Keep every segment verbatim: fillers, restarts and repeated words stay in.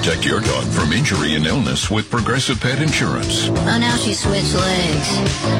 Protect your dog from injury and illness with Progressive Pet Insurance. Oh, now she switched legs.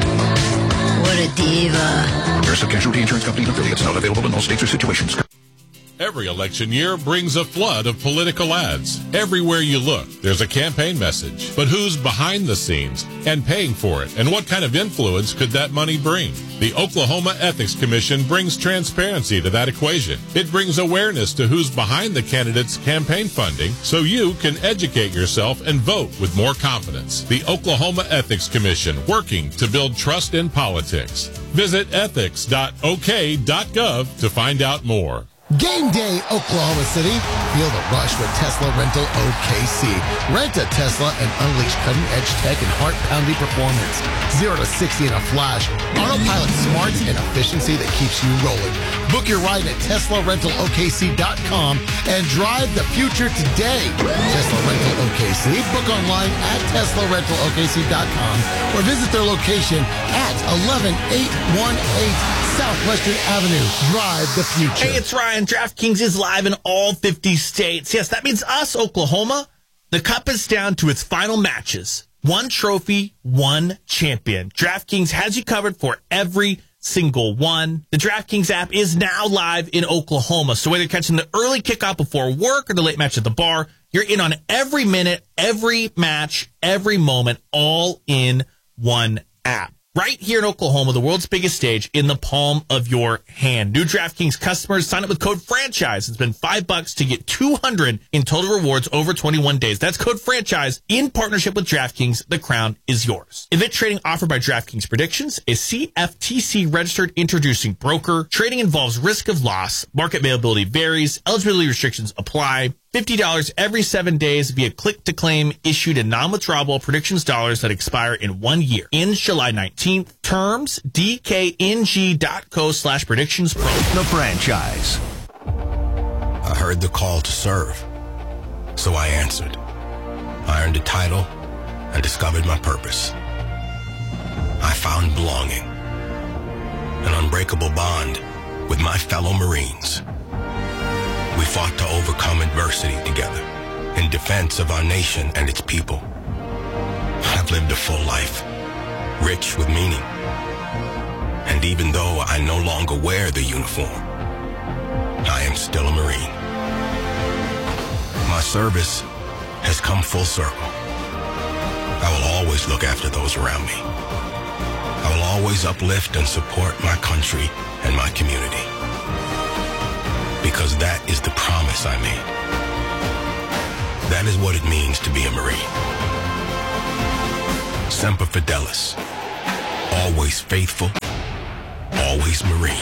What a diva. Progressive Casualty Insurance Company and affiliates, not available in all states or situations. Every election year brings a flood of political ads. Everywhere you look, there's a campaign message. But who's behind the scenes and paying for it? And what kind of influence could that money bring? The Oklahoma Ethics Commission brings transparency to that equation. It brings awareness to who's behind the candidate's campaign funding so you can educate yourself and vote with more confidence. The Oklahoma Ethics Commission, working to build trust in politics. Visit ethics dot o k dot gov to find out more. Game day, Oklahoma City. Feel the rush with Tesla Rental O K C. Rent a Tesla and unleash cutting-edge tech and heart-pounding performance. zero to sixty in a flash. Autopilot smarts and efficiency that keeps you rolling. Book your ride at tesla rental o k c dot com and drive the future today. Tesla Rental O K C. Book online at tesla rental o k c dot com or visit their location at eleven eight one eight Southwestern Avenue. Drive the future. Hey, it's Ryan. DraftKings is live in all fifty states. Yes, that means us, Oklahoma. The cup is down to its final matches. One trophy, one champion. DraftKings has you covered for every single one. The DraftKings app is now live in Oklahoma. So whether you're catching the early kickoff before work or the late match at the bar, you're in on every minute, every match, every moment, all in one app. Right here in Oklahoma, the world's biggest stage in the palm of your hand. New DraftKings customers sign up with code FRANCHISE and spend five bucks to get two hundred in total rewards over twenty-one days. That's code FRANCHISE in partnership with DraftKings. The crown is yours. Event trading offered by DraftKings Predictions, a C F T C registered introducing broker. Trading involves risk of loss. Market availability varies. Eligibility restrictions apply. fifty dollars every seven days via click-to-claim issued in non-withdrawable predictions dollars that expire in one year. Ends July nineteenth. Terms, d k n g dot co slash predictions pro. The Franchise. I heard the call to serve, so I answered. I earned a title and discovered my purpose. I found belonging, an unbreakable bond with my fellow Marines. We fought to overcome adversity together in defense of our nation and its people. I've lived a full life, rich with meaning. And even though I no longer wear the uniform, I am still a Marine. My service has come full circle. I will always look after those around me. I will always uplift and support my country and my community. Because that is the promise I made. That is what it means to be a Marine. Semper Fidelis. Always faithful. Always Marine.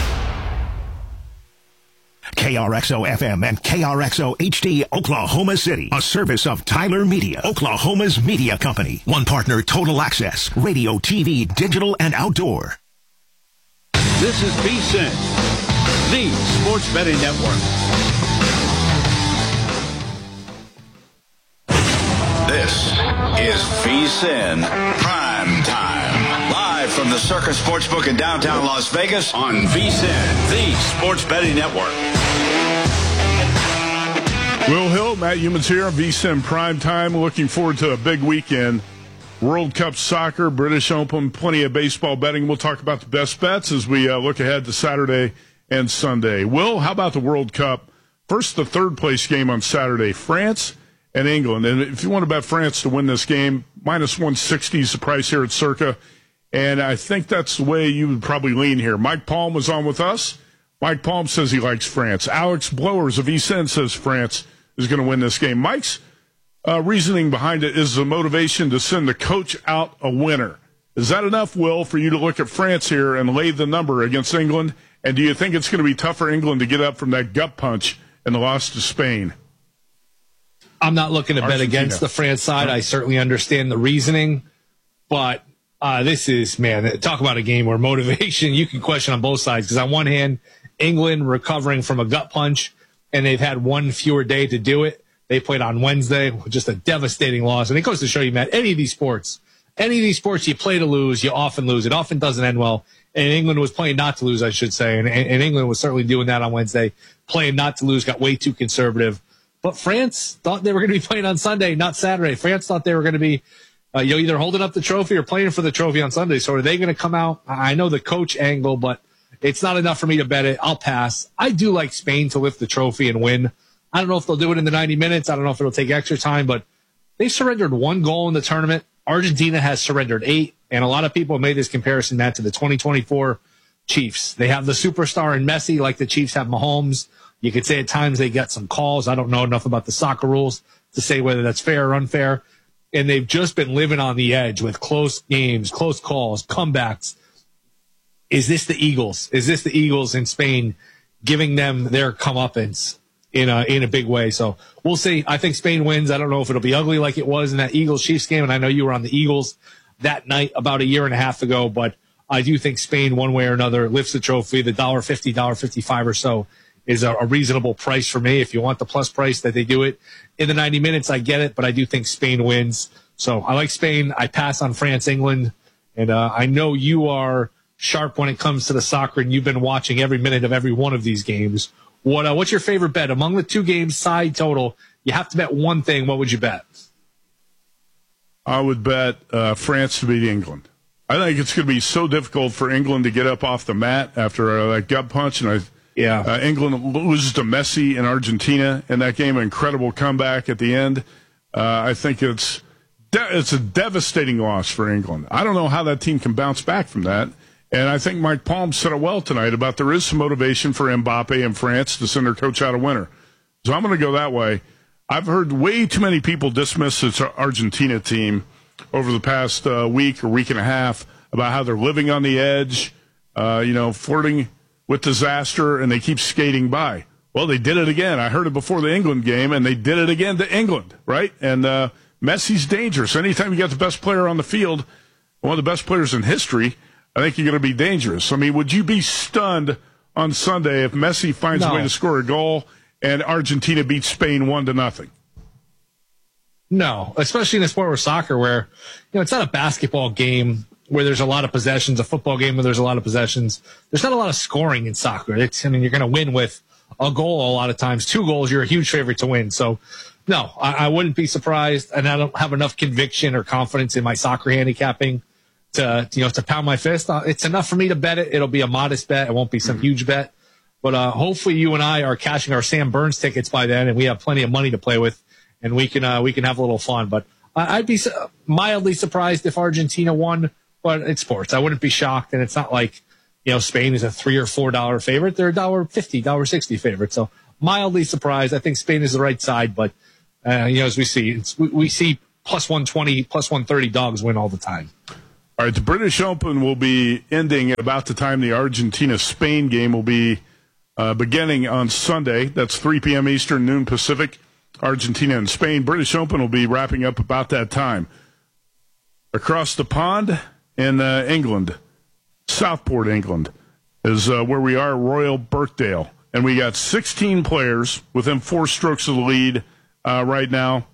K R X O F M and K R X O H D Oklahoma City. A service of Tyler Media, Oklahoma's media company. One partner, Total Access, radio, T V, digital, and outdoor. This is V S I N, the Sports Betting Network. This is V S I N Prime Time. Live from the Circus Sportsbook in downtown Las Vegas on V S I N, the Sports Betting Network. Will Hill, Matt Humans here on V S I N Prime Time. Looking forward to a big weekend. World Cup soccer, British Open, plenty of baseball betting. We'll talk about the best bets as we uh, look ahead to Saturday and Sunday. Will, how about the World Cup? First, the third place game on Saturday, France and England. And if you want to bet France to win this game, minus one sixty is the price here at Circa. And I think that's the way you would probably lean here. Mike Palm was on with us. Mike Palm says he likes France. Alex Blowers of V S I N says France is going to win this game. Mike's uh, reasoning behind it is the motivation to send the coach out a winner. Is that enough, Will, for you to look at France here and lay the number against England? And do you think it's going to be tough for England to get up from that gut punch and the loss to Spain? I'm not looking to Argentina. bet against the France side. I certainly understand the reasoning, but uh, this is, man, talk about a game where motivation you can question on both sides. Because on one hand, England recovering from a gut punch, and they've had one fewer day to do it. They played on Wednesday, just a devastating loss. And it goes to show you, Matt, any of these sports, any of these sports you play to lose, you often lose. It often doesn't end well. And England was playing not to lose, I should say. And, and England was certainly doing that on Wednesday, playing not to lose, got way too conservative. But France thought they were going to be playing on Sunday, not Saturday. France thought they were going to be uh, you know, either holding up the trophy or playing for the trophy on Sunday. So are they going to come out? I know the coach angle, but it's not enough for me to bet it. I'll pass. I do like Spain to lift the trophy and win. I don't know if they'll do it in the ninety minutes. I don't know if it'll take extra time, but they surrendered one goal in the tournament. Argentina has surrendered eight, and a lot of people made this comparison, Matt, to the twenty twenty-four Chiefs. They have the superstar in Messi, like the Chiefs have Mahomes. You could say at times they get some calls. I don't know enough about the soccer rules to say whether that's fair or unfair. And they've just been living on the edge with close games, close calls, comebacks. Is this the Eagles? Is this the Eagles in Spain giving them their comeuppance in a, in a big way? So we'll see. I think Spain wins. I don't know if it'll be ugly like it was in that Eagles-Chiefs game. And I know you were on the Eagles that night about a year and a half ago, but I do think Spain, one way or another, lifts the trophy. The one dollar fifty, one dollar fifty-five or so is a, a reasonable price for me. If you want the plus price that they do it in the ninety minutes, I get it, but I do think Spain wins. So I like Spain. I pass on France, England. And uh, I know you are sharp when it comes to the soccer, and you've been watching every minute of every one of these games. What uh, What's your favorite bet? Among the two games, side total, you have to bet one thing. What would you bet? I would bet uh, France to beat England. I think it's going to be so difficult for England to get up off the mat after uh, that gut punch. And I, yeah, uh, England loses to Messi in Argentina in that game. An incredible comeback at the end. Uh, I think it's de- it's a devastating loss for England. I don't know how that team can bounce back from that. And I think Mike Palm said it well tonight about there is some motivation for Mbappe and France to send their coach out a winner. So I'm going to go that way. I've heard way too many people dismiss this Argentina team over the past uh, week or week and a half about how they're living on the edge, uh, you know, flirting with disaster, and they keep skating by. Well, they did it again. I heard it before the England game, and they did it again to England, right? And uh, Messi's dangerous. Anytime you got the best player on the field, one of the best players in history, I think you're going to be dangerous. I mean, would you be stunned on Sunday if Messi finds No. a way to score a goal and Argentina beats Spain one to nothing? No, especially in a sport with soccer where, you know, it's not a basketball game where there's a lot of possessions, a football game where there's a lot of possessions. There's not a lot of scoring in soccer. It's, I mean, you're going to win with a goal a lot of times. Two goals, you're a huge favorite to win. So, no, I, I wouldn't be surprised, and I don't have enough conviction or confidence in my soccer handicapping to, you know, to pound my fist. It's enough for me to bet it. It'll be a modest bet. It won't be some huge bet. But uh, hopefully you and I are cashing our Sam Burns tickets by then, and we have plenty of money to play with, and we can uh, we can have a little fun. But I'd be mildly surprised if Argentina won, but it's sports. I wouldn't be shocked, and it's not like, you know, Spain is a three or four dollar favorite. They're a dollar fifty, dollar sixty favorite. So mildly surprised. I think Spain is the right side, but uh, you know, as we see, it's, we, we see plus one twenty, plus one thirty dogs win all the time. All right, the British Open will be ending at about the time the Argentina-Spain game will be uh, beginning on Sunday. That's three p.m. Eastern, noon Pacific. Argentina and Spain. British Open will be wrapping up about that time. Across the pond in uh, England, Southport, England, is uh, where we are, Royal Birkdale. And we got sixteen players within four strokes of the lead uh, right now.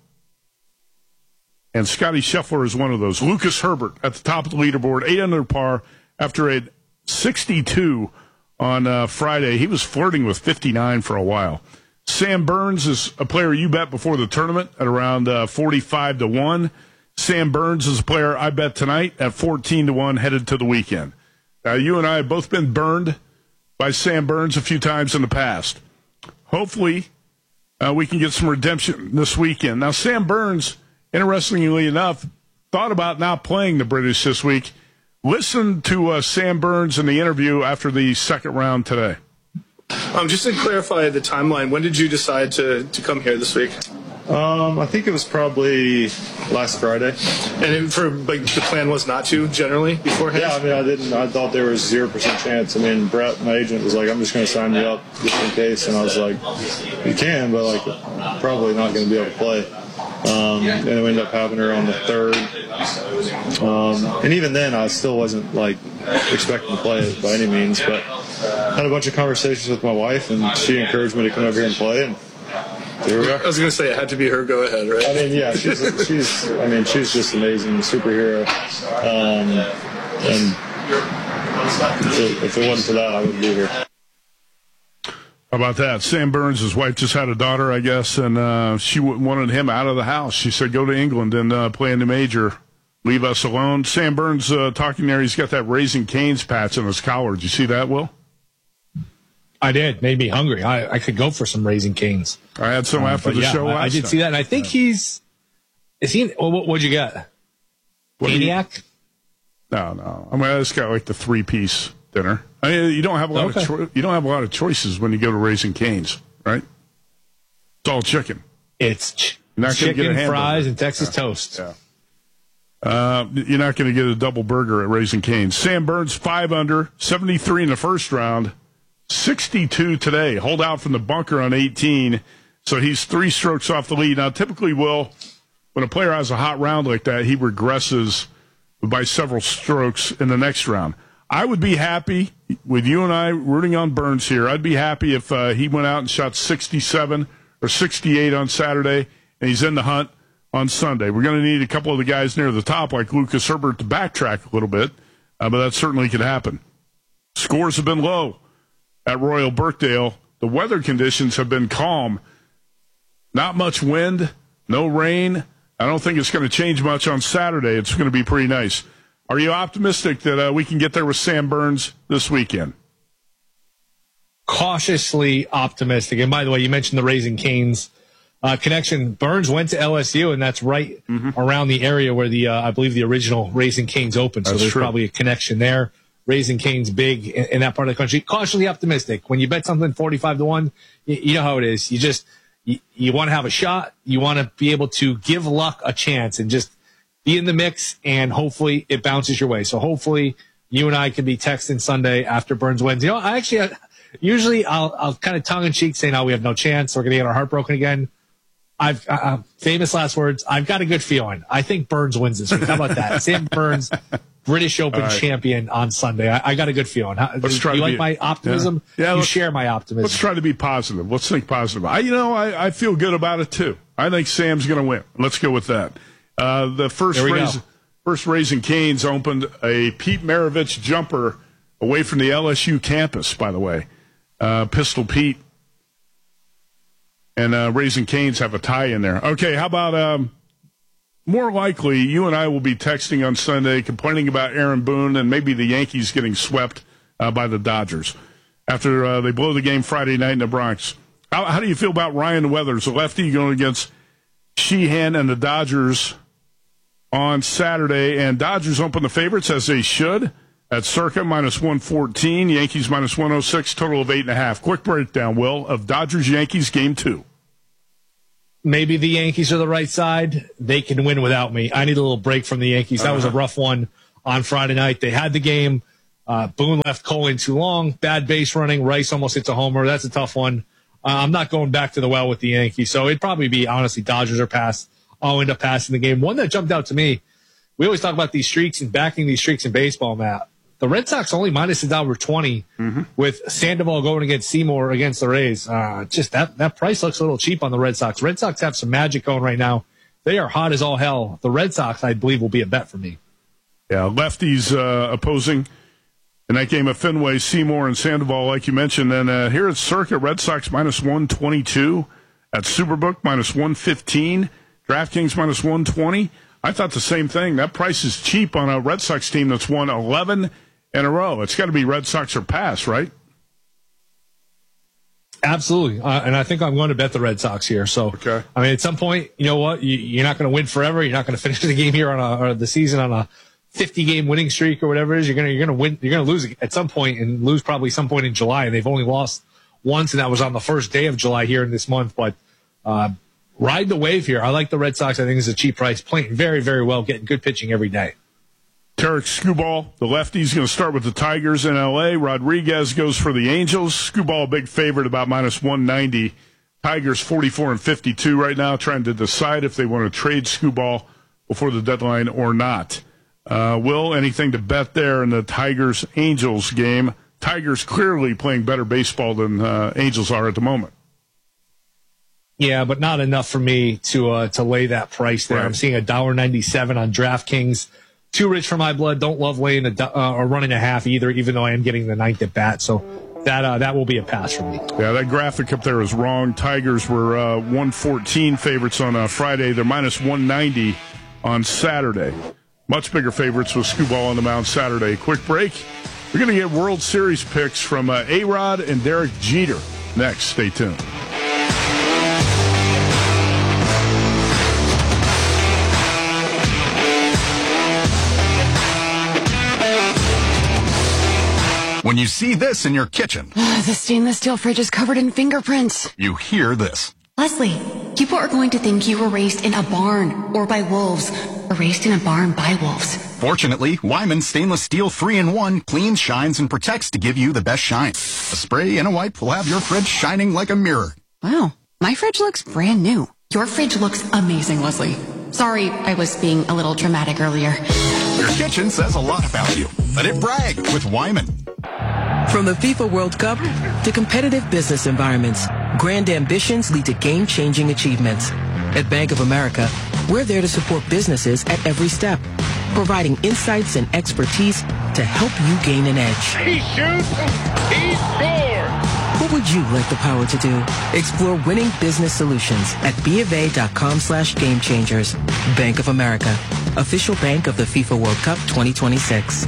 And Scotty Scheffler is one of those. Lucas Herbert at the top of the leaderboard, eight under par after a sixty-two on uh, Friday. He was flirting with fifty-nine for a while. Sam Burns is a player you bet before the tournament at around uh, forty-five to one. Sam Burns is a player I bet tonight at fourteen to one headed to the weekend. Now, you and I have both been burned by Sam Burns a few times in the past. Hopefully, uh, we can get some redemption this weekend. Now, Sam Burns, interestingly enough, thought about not playing the British this week. Listen to uh, Sam Burns in the interview after the second round today. Um, just to clarify the timeline, when did you decide to, to come here this week? Um, I think it was probably last Friday. And it, for like the plan was not to generally beforehand? Yeah, I mean, I didn't. I thought there was zero percent chance. I mean, Brett, my agent, was like, "I'm just going to sign you up just in case," and I was like, "You can, but like, probably not going to be able to play." Um, and it ended up having her on the third. Um, and even then, I still wasn't like expecting to play it by any means, but I had a bunch of conversations with my wife, and she encouraged me to come over here and play. And here we are. I was going to say it had to be her go ahead, right? I mean, yeah, she's she's. I mean, she's just amazing, superhero. Um, and if it, if it wasn't for that, I wouldn't be here. How about that? Sam Burns, his wife just had a daughter, I guess, and uh, she wanted him out of the house. She said, go to England and uh, play in the major. Leave us alone. Sam Burns uh, talking there. He's got that Raising Cane's patch on his collar. Did you see that, Will? I did. Made me hungry. I, I could go for some Raising Cane's. I had some after uh, the yeah, show last I, I did time. see that, and I think yeah. he's – is he – what, what'd you get? Maniac? No, no. I mean, I just got like the three-piece dinner. I mean, you don't have a lot okay. of cho- you don't have a lot of choices when you go to Raising Cane's, right? It's all chicken. It's ch- not chicken, get a fries, and Texas yeah. toast. Yeah. Uh, you're not going to get a double burger at Raising Cane's. Sam Burns, five under, seventy-three in the first round, sixty-two today. Hold out from the bunker on eighteen, so he's three strokes off the lead. Now, typically, Will, when a player has a hot round like that, he regresses by several strokes in the next round. I would be happy with you and I rooting on Burns here. I'd be happy if uh, he went out and shot sixty-seven or sixty-eight on Saturday, and he's in the hunt on Sunday. We're going to need a couple of the guys near the top, like Lucas Herbert, to backtrack a little bit, uh, but that certainly could happen. Scores have been low at Royal Birkdale. The weather conditions have been calm. Not much wind, no rain. I don't think it's going to change much on Saturday. It's going to be pretty nice. Are you optimistic that uh, we can get there with Sam Burns this weekend? Cautiously optimistic. And by the way, you mentioned the Raising Cane's uh, connection. Burns went to L S U, and that's right mm-hmm. around the area where the uh, I believe the original Raising Cane's opened. So that's there's true. probably a connection there. Raising Cane's big in, in that part of the country. Cautiously optimistic. When you bet something forty-five to one, you, you know how it is. You just you, you want to have a shot. You want to be able to give luck a chance and just be in the mix, and hopefully it bounces your way. So hopefully you and I can be texting Sunday after Burns wins. You know, I actually, usually I'll, I'll kind of tongue in cheek say, no, we have no chance. We're going to get our heart broken again. I've, uh, famous last words. I've got a good feeling. I think Burns wins this week. How about that? Sam Burns, British Open right. champion on Sunday. I, I got a good feeling. How, let's do try you to like be, my optimism? Yeah, yeah you share my optimism. Let's try to be positive. Let's think positive. I, you know, I, I feel good about it too. I think Sam's going to win. Let's go with that. Uh, the first raise, first Raising Cane's opened a Pete Maravich jumper away from the L S U campus, by the way. Uh, Pistol Pete and uh, Raising Cane's have a tie in there. Okay, how about um, more likely you and I will be texting on Sunday complaining about Aaron Boone and maybe the Yankees getting swept uh, by the Dodgers after uh, they blow the game Friday night in the Bronx. How, how do you feel about Ryan Weathers, a lefty going against Sheehan and the Dodgers on Saturday? And Dodgers open the favorites as they should at Circa minus one fourteen, Yankees minus one oh six, total of eight and a half. Quick breakdown, Will, of Dodgers-Yankees game two. Maybe the Yankees are the right side. They can win without me. I need a little break from the Yankees. That uh-huh. was a rough one on Friday night. They had the game. Uh, Boone left Cole in too long. Bad base running. Rice almost hits a homer. That's a tough one. Uh, I'm not going back to the well with the Yankees. So it'd probably be, honestly, Dodgers or pass. I'll end up passing the game. One that jumped out to me, we always talk about these streaks and backing these streaks in baseball, Matt. The Red Sox only minus a dollar twenty mm-hmm. with Sandoval going against Seymour against the Rays. Uh, just that, that price looks a little cheap on the Red Sox. Red Sox have some magic going right now. They are hot as all hell. The Red Sox, I believe, will be a bet for me. Yeah, lefties uh, opposing in that game of Fenway, Seymour and Sandoval, like you mentioned. And uh, here at Circuit, Red Sox minus one twenty-two. At Superbook, minus one fifteen. DraftKings minus one twenty. I thought the same thing. That price is cheap on a Red Sox team that's won eleven in a row. It's got to be Red Sox or pass, right? Absolutely. Uh, and I think I'm going to bet the Red Sox here. So, okay. I mean, at some point, you know what? You, you're not going to win forever. You're not going to finish the game here on a, or the season on a fifty game winning streak or whatever it is. You're going to, you're going to win. You're going to lose at some point and lose probably some point in July. And they've only lost once, and that was on the first day of July here in this month. But, uh, ride the wave here. I like the Red Sox. I think it's a cheap price. Playing very, very well, getting good pitching every day. Tarek Skubal, the lefty, is going to start with the Tigers in L A. Rodriguez goes for the Angels. Skubal, a big favorite, about minus one ninety. Tigers forty-four and fifty-two right now, trying to decide if they want to trade Skubal before the deadline or not. Uh, Will, anything to bet there in the Tigers-Angels game? Tigers clearly playing better baseball than uh, Angels are at the moment. Yeah, but not enough for me to uh, to lay that price there. Right. I'm seeing a one dollar ninety-seven on DraftKings. Too rich for my blood. Don't love laying a uh, or running a half either, even though I am getting the ninth at bat. So that uh, that will be a pass for me. Yeah, that graphic up there is wrong. Tigers were uh, one fourteen favorites on uh, Friday. They're minus one ninety on Saturday. Much bigger favorites with Scooball on the mound Saturday. Quick break. We're going to get World Series picks from uh, A-Rod and Derek Jeter next. Stay tuned. When you see this in your kitchen, the stainless steel fridge is covered in fingerprints. you hear this. Leslie, people are going to think you were raised in a barn or by wolves, or raised in a barn by wolves. Fortunately, Wyman Stainless Steel three in one cleans, shines, and protects to give you the best shine. A spray and a wipe will have your fridge shining like a mirror. Wow, my fridge looks brand new. Your fridge looks amazing, Leslie. Sorry, I was being a little dramatic earlier. Your kitchen says a lot about you. Let it brag with Wyman. From the FIFA World Cup to competitive business environments, grand ambitions lead to game-changing achievements. At Bank of America, we're there to support businesses at every step, providing insights and expertise to help you gain an edge. He shoots, he scores! What would you like the power to do? Explore winning business solutions at BofA.com slash game changers. Bank of America, official bank of the FIFA World Cup twenty twenty-six.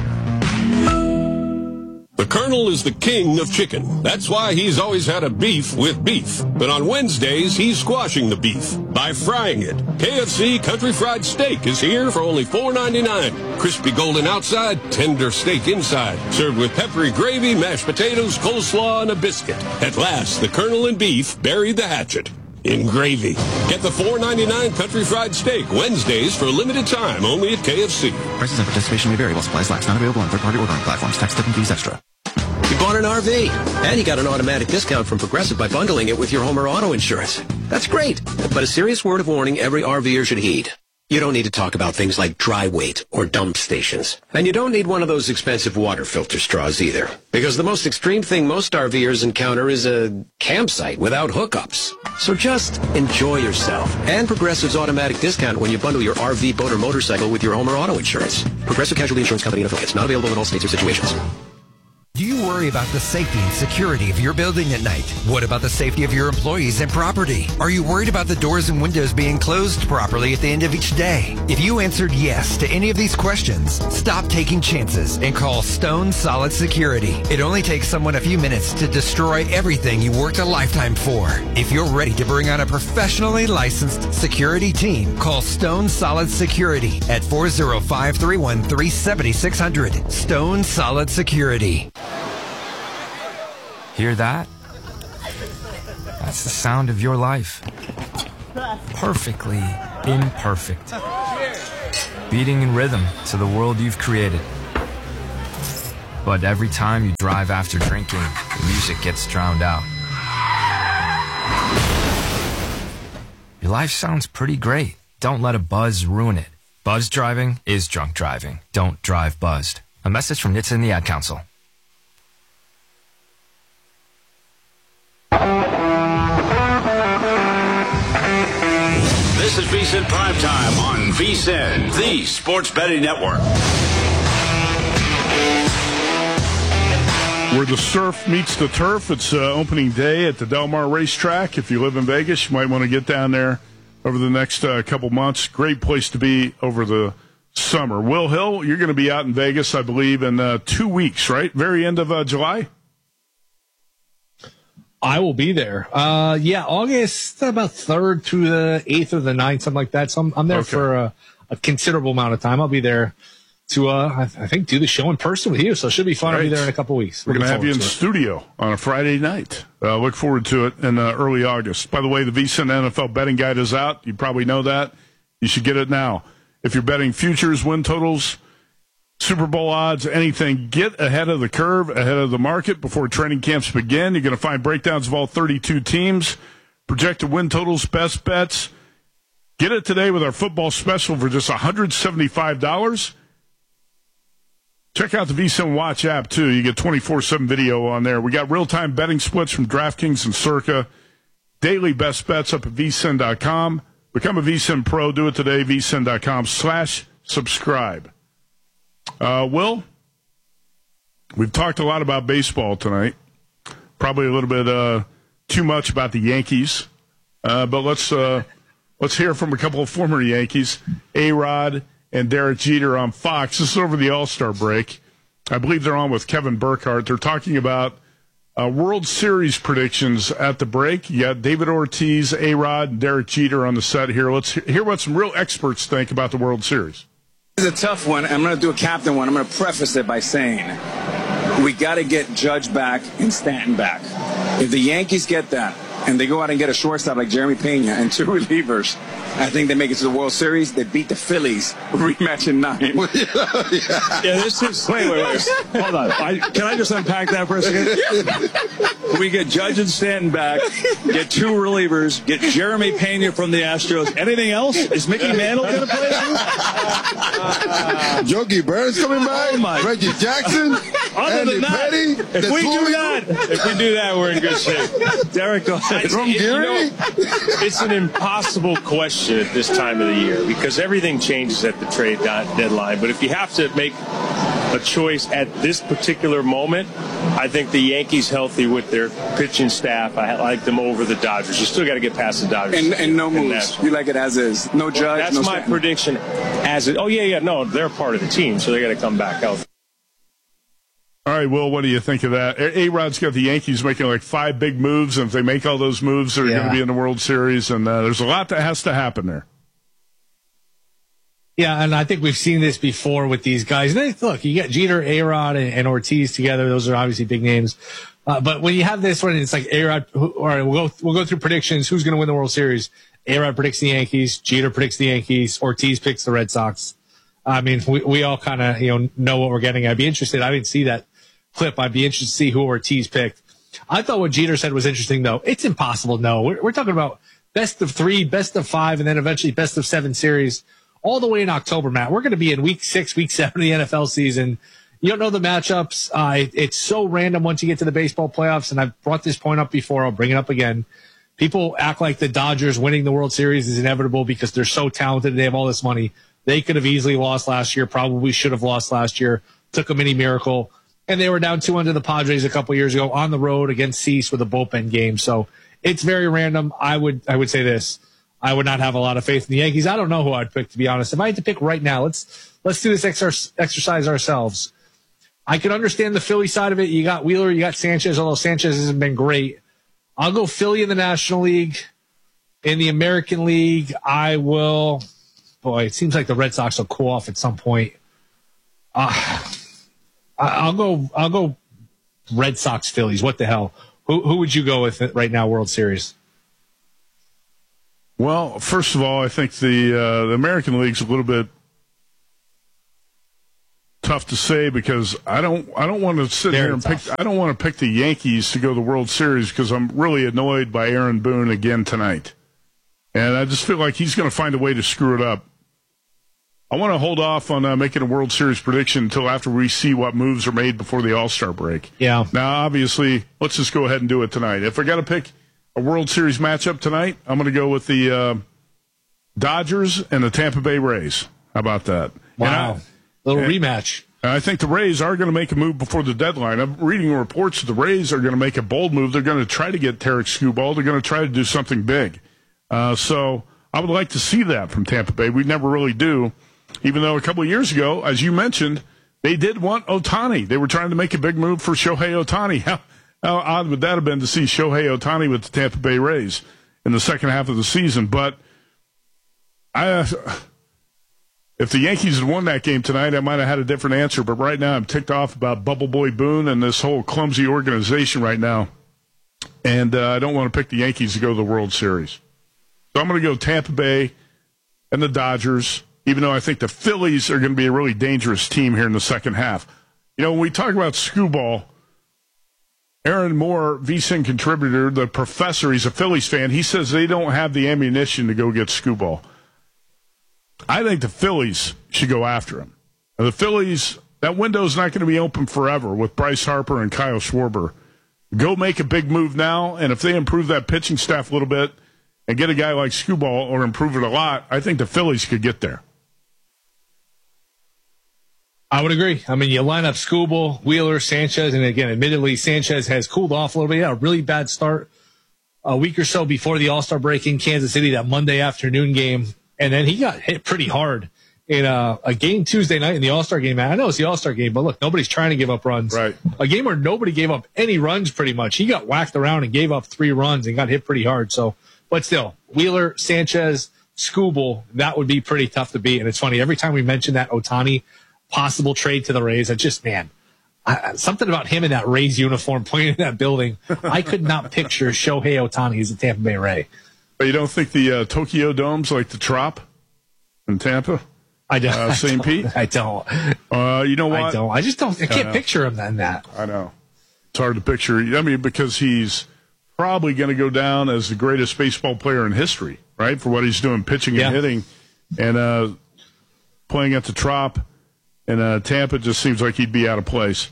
The Colonel is the king of chicken. That's why he's always had a beef with beef. But on Wednesdays, he's squashing the beef by frying it. K F C Country Fried Steak is here for only four ninety-nine. Crispy golden outside, tender steak inside. Served with peppery gravy, mashed potatoes, coleslaw, and a biscuit. At last, the Colonel and beef buried the hatchet in gravy. Get the four ninety-nine Country Fried Steak Wednesdays for a limited time only at K F C. Prices and participation may vary while supplies last. Not available on third-party ordering platforms. Tax, tip, and fees extra. You bought an R V, and you got an automatic discount from Progressive by bundling it with your home or auto insurance. That's great, but a serious word of warning every RVer should heed. You don't need to talk about things like dry weight or dump stations. And you don't need one of those expensive water filter straws either. Because the most extreme thing most RVers encounter is a campsite without hookups. So just enjoy yourself. And Progressive's automatic discount when you bundle your R V, boat, or motorcycle with your home or auto insurance. Progressive Casualty Insurance Company and affiliates. Not available in all states or situations. Do you worry about the safety and security of your building at night? What about the safety of your employees and property? Are you worried about the doors and windows being closed properly at the end of each day? If you answered yes to any of these questions, stop taking chances and call Stone Solid Security. It only takes someone a few minutes to destroy everything you worked a lifetime for. If you're ready to bring on a professionally licensed security team, call Stone Solid Security at four oh five, three one three, seven six zero zero. Stone Solid Security. Hear that? That's the sound of your life. Perfectly imperfect. Beating in rhythm to the world you've created. But every time you drive after drinking, the music gets drowned out. Your life sounds pretty great. Don't let a buzz ruin it. Buzz driving is drunk driving. Don't drive buzzed. A message from N H T S A and the Ad Council. This is VSiN Primetime on VSiN, the Sports Betting Network. Where the surf meets the turf, it's uh, opening day at the Del Mar Racetrack. If you live in Vegas, you might want to get down there over the next uh, couple months. Great place to be over the summer. Will Hill, you're going to be out in Vegas, I believe, in uh, two weeks, right? Very end of uh, July? I will be there. Uh, yeah, August, about third through the eighth or the ninth, something like that. So I'm, I'm there okay. for a, a considerable amount of time. I'll be there to, uh, I, I think, do the show in person with you. So it should be fun. Right. I'll be there in a couple of weeks. We're going to have you in studio on a Friday night. Uh, look forward to it in uh, early August. By the way, the VSiN N F L betting guide is out. You probably know that. You should get it now. If you're betting futures, win totals, Super Bowl odds, anything, get ahead of the curve, ahead of the market before training camps begin. You're going to find breakdowns of all thirty-two teams, projected win totals, best bets. Get it today with our football special for just one hundred seventy-five dollars. Check out the VSiN Watch app, too. You get twenty-four seven video on there. We got real-time betting splits from DraftKings and Circa. Daily best bets up at V S I N dot com. Become a VSiN Pro. Do it today, V S I N dot com slash subscribe. Uh, Will, we've talked a lot about baseball tonight. probably a little bit uh, too much about the Yankees. Uh, but let's uh, let's hear from a couple of former Yankees, A-Rod and Derek Jeter on Fox. This is over the All-Star break. I believe they're on with Kevin Burkhardt. They're talking about uh, World Series predictions at the break. You got David Ortiz, A-Rod, and Derek Jeter on the set here. Let's hear what some real experts think about the World Series. This is a tough one. I'm going to do a captain one. I'm going to preface it by saying we got to get Judge back and Stanton back. If the Yankees get that, and they go out and get a shortstop like Jeremy Pena and two relievers, I think they make it to the World Series. They beat the Phillies, rematch in nine. yeah, this is. Wait, wait, wait. Hold on. I, can I just unpack that for a second? We get Judge and Stanton back, get two relievers, get Jeremy Pena from the Astros. Anything else? Is Mickey Mantle going to play? Uh, Yogi Berra's coming back. Oh my. Reggie Jackson. Other Andy than that, Petty, if we do that, if we do that, we're in good shape. Derek, go ahead. From You Gary? know, It's an impossible question at this time of the year because everything changes at the trade deadline. But if you have to make a choice at this particular moment, I think the Yankees healthy with their pitching staff. I like them over the Dodgers. You still got to get past the Dodgers. And, and no moves. You like it as is. No Judge, well, that's no my Stanton. prediction. As it, oh, yeah, yeah, no, they're part of the team, so they got to come back healthy. All right, Will, what do you think of that? A-Rod's got the Yankees making like five big moves, and if they make all those moves, they're Yeah. going to be in the World Series, and uh, there's a lot that has to happen there. Yeah, and I think we've seen this before with these guys. And look, you get Jeter, A-Rod, and, and Ortiz together. Those are obviously big names. Uh, but when you have this one, it's like A-Rod. Who, all right, we'll go, we'll go through predictions. Who's going to win the World Series? A-Rod predicts the Yankees. Jeter predicts the Yankees. Ortiz picks the Red Sox. I mean, we, we all kind of, you know, know what we're getting. I'd be interested. I didn't see that clip. I'd be interested to see who Ortiz picked. I thought what Jeter said was interesting, though. It's impossible. No, we're, we're talking about best of three, best of five, and then eventually best of seven series all the way in October, Matt. We're going to be in week six, week seven of the N F L season. You don't know the matchups. Uh, it, it's so random once you get to the baseball playoffs. And I've brought this point up before. I'll bring it up again. People act like the Dodgers winning the World Series is inevitable because they're so talented and they have all this money. They could have easily lost last year, probably should have lost last year. Took a mini miracle. And they were down two under the Padres a couple years ago on the road against Cease with a bullpen game. So it's very random. I would I would say this. I would not have a lot of faith in the Yankees. I don't know who I'd pick, to be honest. If I had to pick right now, let's let's do this exer- exercise ourselves. I can understand the Philly side of it. You got Wheeler, you got Sanchez, although Sanchez hasn't been great. I'll go Philly in the National League. In the American League, I will. Boy, it seems like the Red Sox will cool off at some point. Uh, I'll go. I'll go. Red Sox, Phillies. What the hell? Who who would you go with right now? World Series. Well, first of all, I think the uh, the American League's a little bit tough to say because I don't I don't want to sit Very here and tough. pick I don't want to pick the Yankees to go to the World Series because I'm really annoyed by Aaron Boone again tonight, and I just feel like he's going to find a way to screw it up. I want to hold off on uh, making a World Series prediction until after we see what moves are made before the All-Star break. Yeah. Now, obviously, let's just go ahead and do it tonight. If I got to pick a World Series matchup tonight, I'm going to go with the uh, Dodgers and the Tampa Bay Rays. How about that? Wow. And I- Little and- rematch. and I think the Rays are going to make a move before the deadline. I'm reading reports that the Rays are going to make a bold move. They're going to try to get Tarek Skubal. They're going to try to do something big. Uh, so I would like to see that from Tampa Bay. We never really do, even though a couple of years ago, as you mentioned, they did want Ohtani. They were trying to make a big move for Shohei Ohtani. How, how odd would that have been to see Shohei Ohtani with the Tampa Bay Rays in the second half of the season? But I... Uh, If the Yankees had won that game tonight, I might have had a different answer. But right now, I'm ticked off about Bubble Boy Boone and this whole clumsy organization right now. And uh, I don't want to pick the Yankees to go to the World Series. So I'm going to go Tampa Bay and the Dodgers, even though I think the Phillies are going to be a really dangerous team here in the second half. You know, when we talk about Skubal, Aaron Moore, V S I N contributor, the professor, he's a Phillies fan, he says they don't have the ammunition to go get Skubal. I think the Phillies should go after him. And the Phillies, that window's not going to be open forever with Bryce Harper and Kyle Schwarber. Go make a big move now, and if they improve that pitching staff a little bit and get a guy like Skubal or improve it a lot, I think the Phillies could get there. I would agree. I mean, you line up Skubal, Wheeler, Sanchez, and again, admittedly, Sanchez has cooled off a little bit. He had a really bad start a week or so before the All-Star break in Kansas City, that Monday afternoon game, and then he got hit pretty hard in a, a game Tuesday night in the All-Star game. I know it's the All-Star game, but look, nobody's trying to give up runs. Right. A game where nobody gave up any runs pretty much. He got whacked around and gave up three runs and got hit pretty hard. So, but still, Wheeler, Sanchez, Skubal, that would be pretty tough to beat. And it's funny, every time we mention that Ohtani possible trade to the Rays, I just, man, I, something about him in that Rays uniform playing in that building, I could not picture Shohei Ohtani as a Tampa Bay Ray. But you don't think the uh, Tokyo Dome's like the Trop in Tampa? I don't. Uh, Saint Pete? I don't. Uh, you know what? I don't. I just don't. I can't uh, picture him in that. I know. It's hard to picture. I mean, because he's probably going to go down as the greatest baseball player in history, right? For what he's doing, pitching Yeah. and hitting, and uh, playing at the Trop. And uh, Tampa just seems like he'd be out of place.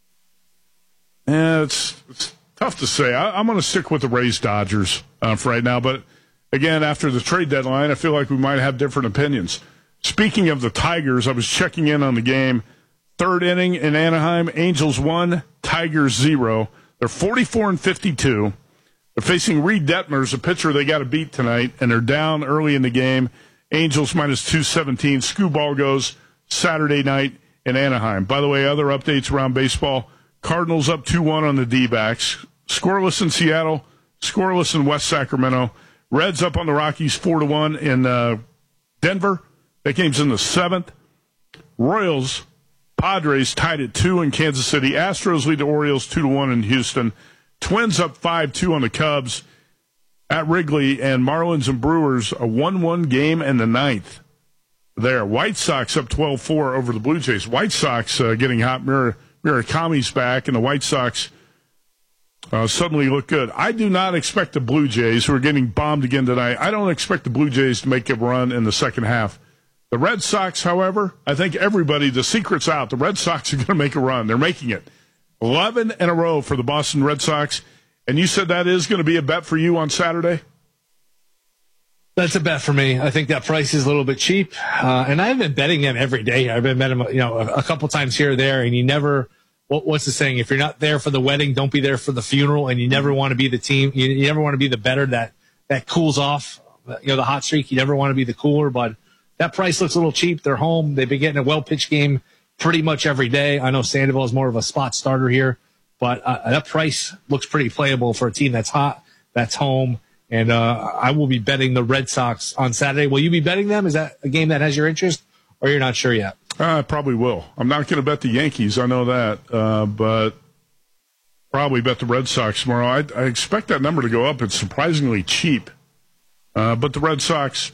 Yeah, it's, it's tough to say. I, I'm going to stick with the Rays Dodgers uh, for right now. But again, after the trade deadline, I feel like we might have different opinions. Speaking of the Tigers, I was checking in on the game. Third inning in Anaheim, Angels one, Tigers zero. They're forty-four and fifty-two. They're facing Reed Detmers, a pitcher they got to beat tonight, and they're down early in the game. Angels minus two seventeen. Skubal goes Saturday night in Anaheim. By the way, other updates around baseball. Cardinals up two one on the D-backs. Scoreless in Seattle. Scoreless in West Sacramento. Reds up on the Rockies four to one in uh, Denver. That game's in the seventh. Royals, Padres tied at two in Kansas City. Astros lead the Orioles two to one in Houston. Twins up five two on the Cubs at Wrigley. And Marlins and Brewers, a one one game in the ninth. There. White Sox up twelve four over the Blue Jays. White Sox uh, getting hot. Mir- Murakami's back, and the White Sox uh, suddenly look good. I do not expect the Blue Jays, who are getting bombed again tonight, I don't expect the Blue Jays to make a run in the second half. The Red Sox, however, I think everybody, the secret's out. The Red Sox are going to make a run. They're making it. eleven in a row for the Boston Red Sox. And you said that is going to be a bet for you on Saturday? That's a bet for me. I think that price is a little bit cheap. Uh, and I've been betting them every day. I've been betting them, you know, a, a couple times here or there, and you never, what, what's the saying? If you're not there for the wedding, don't be there for the funeral, and you never want to be the team. You, you never want to be the better that, that cools off, you know, the hot streak. You never want to be the cooler, but that price looks a little cheap. They're home. They've been getting a well-pitched game pretty much every day. I know Sandoval is more of a spot starter here, but uh, that price looks pretty playable for a team that's hot, that's home. And uh, I will be betting the Red Sox on Saturday. Will you be betting them? Is that a game that has your interest, or you're not sure yet? I probably will. I'm not going to bet the Yankees. I know that. Uh, but probably bet the Red Sox tomorrow. I, I expect that number to go up. It's surprisingly cheap. Uh, but the Red Sox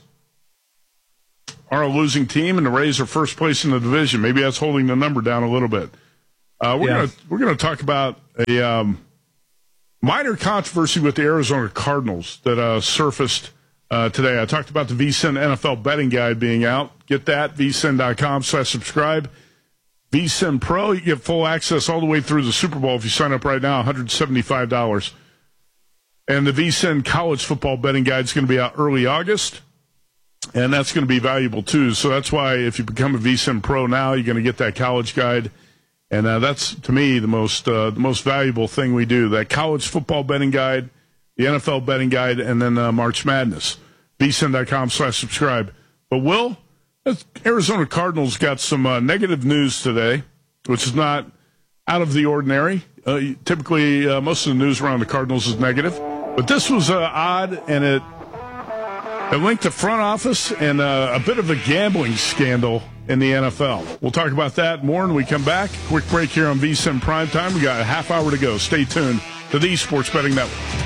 are a losing team, and the Rays are first place in the division. Maybe that's holding the number down a little bit. Uh, we're yeah. going to we're going to talk about a um, minor controversy with the Arizona Cardinals that uh, surfaced uh, today. I talked about the V S I N N F L betting guide being out. Get that, V S I N dot com slash subscribe. V S I N Pro, you get full access all the way through the Super Bowl if you sign up right now, one hundred seventy-five dollars. And the V S I N College Football Betting Guide is going to be out early August, and that's going to be valuable too. So that's why if you become a V S I N Pro now, you're going to get that college guide. And uh, that's, to me, the most uh, the most valuable thing we do, that college football betting guide, the N F L betting guide, and then uh, March Madness. V S I N dot com slash subscribe. But, Will, Arizona Cardinals got some uh, negative news today, which is not out of the ordinary. Uh, typically, uh, most of the news around the Cardinals is negative. But this was uh, odd, and it, it linked to front office and uh, a bit of a gambling scandal in the N F L. We'll talk about that more when we come back. Quick break here on V S I N Primetime. We got a half hour to go. Stay tuned to the Sports Betting Network.